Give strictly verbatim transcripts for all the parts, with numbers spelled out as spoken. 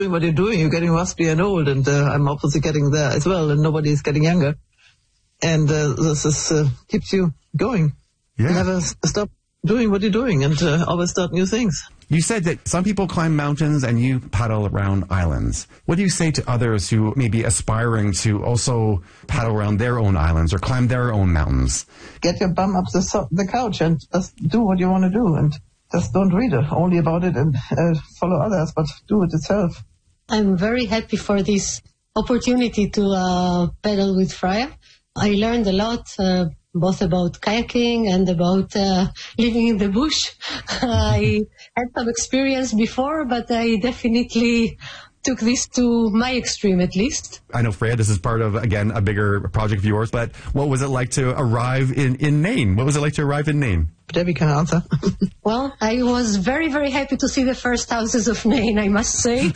doing what you're doing. You're getting rusty and old, and uh, I'm obviously getting there as well, and nobody is getting younger. And uh, this is, uh, keeps you going. Yeah. You never s- stop doing what you're doing and uh, always start new things. You said that some people climb mountains and you paddle around islands. What do you say to others who may be aspiring to also paddle around their own islands or climb their own mountains? Get your bum up the, so- the couch and just do what you want to do, and just don't read it, only about it and uh, follow others, but do it yourself. I'm very happy for this opportunity to uh, paddle with Freya. I learned a lot, uh, both about kayaking and about uh, living in the bush. I had some experience before, but I definitely took this to my extreme, at least. I know, Freya, this is part of, again, a bigger project of yours, but what was it like to arrive in, in Nain? What was it like to arrive in Nain? Debbie can answer. Well, I was very, very happy to see the first houses of Nain, I must say,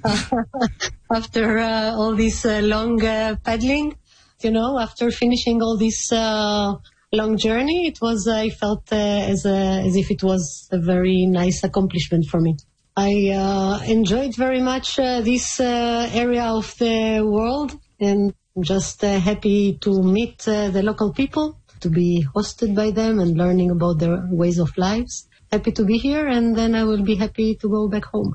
after uh, all this uh, long uh, paddling. You know, after finishing all this uh, long journey, it was, I felt uh, as, a, as if it was a very nice accomplishment for me. I uh, enjoyed very much uh, this uh, area of the world, and I'm just uh, happy to meet uh, the local people, to be hosted by them and learning about their ways of lives. Happy to be here, and then I will be happy to go back home.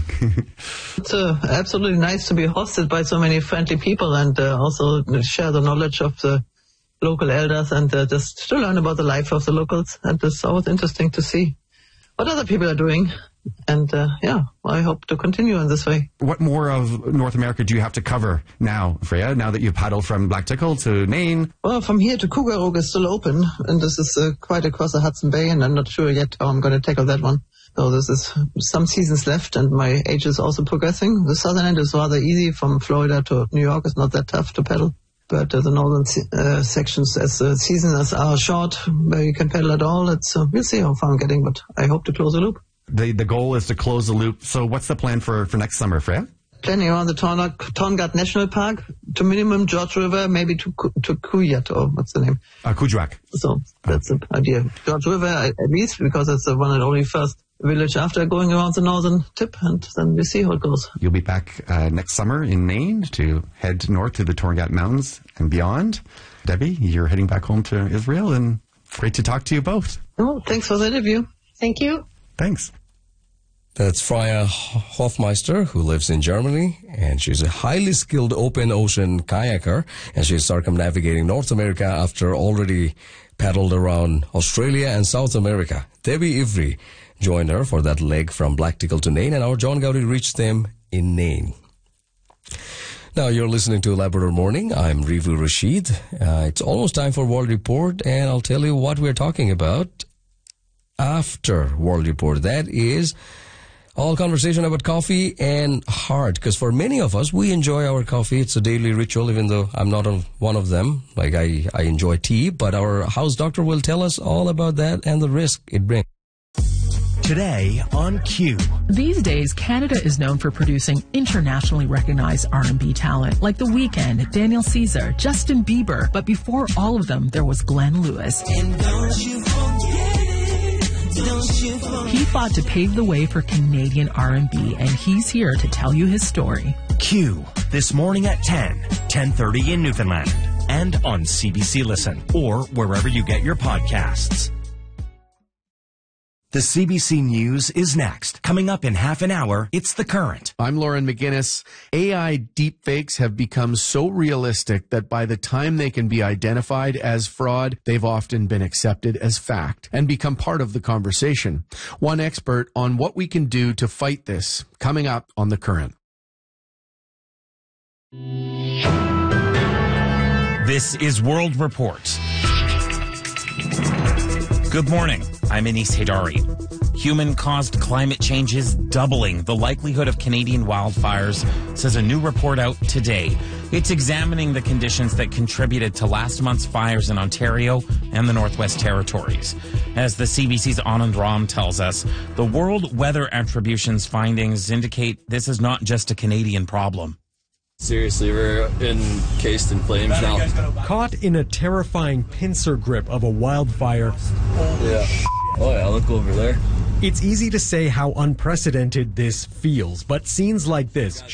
It's uh, absolutely nice to be hosted by so many friendly people, and uh, also share the knowledge of the local elders, and uh, just to learn about the life of the locals. And it's always interesting to see what other people are doing. And uh, yeah, I hope to continue in this way. What more of North America do you have to cover now, Freya, now that you've paddled from Black Tickle to Nain? Well, from here to Cougaroog is still open, and this is uh, quite across the Hudson Bay, and I'm not sure yet how I'm going to tackle that one. So this is some seasons left, and my age is also progressing. The southern end is rather easy. From Florida to New York is not that tough to paddle. But uh, the northern se- uh, sections, as the seasons are short, where you can paddle at all, it's, uh, we'll see how far I'm getting, but I hope to close the loop. The the goal is to close the loop. So what's the plan for, for next summer, Freya? Planning around the Torngat, Torngat National Park, to minimum George River, maybe to to Kuyat, or what's the name? Uh, Kuujjuaq. So that's the idea. George River, at least, because it's the one and only first village after going around the northern tip, and then we see how it goes. You'll be back uh, next summer in Nain to head north to the Torngat Mountains and beyond. Debbie, you're heading back home to Israel, and great to talk to you both. Oh, thanks for the interview. Thank you. Thanks. That's Freya Hofmeister, who lives in Germany, and she's a highly skilled open ocean kayaker, and she's circumnavigating North America after already paddled around Australia and South America. Debbie Ivry joined her for that leg from Black Tickle to Nain, and our John Gowdy reached them in Nain. Now you're listening to Labrador Morning. I'm Rivu Rashid. Uh, it's almost time for World Report, and I'll tell you what we're talking about after World Report. That is all conversation about coffee and heart, because for many of us, we enjoy our coffee. It's a daily ritual, even though I'm not a, one of them. Like I, I enjoy tea, but our house doctor will tell us all about that and the risk it brings. Today on Q. These days, Canada is known for producing internationally recognized R and B talent like The Weeknd, Daniel Caesar, Justin Bieber. But before all of them, there was Glenn Lewis. And don't you forget it, don't you forget. He fought to pave the way for Canadian R and B, and he's here to tell you his story. Q, this morning at ten, ten thirty in Newfoundland, and on C B C Listen, or wherever you get your podcasts. The C B C News is next. Coming up in half an hour, it's The Current. I'm Lauren McGinnis. A I deepfakes have become so realistic that by the time they can be identified as fraud, they've often been accepted as fact and become part of the conversation. One expert on what we can do to fight this, coming up on The Current. This is World Report. Good morning. I'm Anis Haidari. Human-caused climate change is doubling the likelihood of Canadian wildfires, says a new report out today. It's examining the conditions that contributed to last month's fires in Ontario and the Northwest Territories. As the C B C's Anand Ram tells us, the World Weather Attribution's findings indicate this is not just a Canadian problem. Seriously, we're encased in flames now. Caught in a terrifying pincer grip of a wildfire. Yeah. Oh yeah, look over there. It's easy to say how unprecedented this feels, but scenes like this